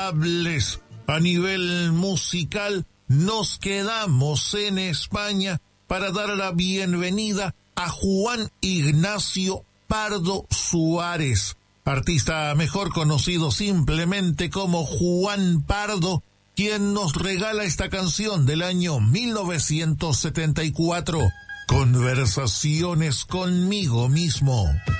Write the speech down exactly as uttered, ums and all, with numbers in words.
inolvidables. A nivel musical, nos quedamos en España para dar la bienvenida a Juan Ignacio Pardo Suárez, artista mejor conocido simplemente como Juan Pardo, quien nos regala esta canción del año mil novecientos setenta y cuatro, Conversaciones conmigo mismo.